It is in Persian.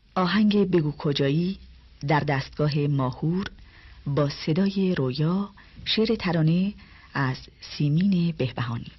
آهنگ بگو کجایی در دستگاه ماهور با صدای رویا، شعر ترانه از سیمین بهبهانی.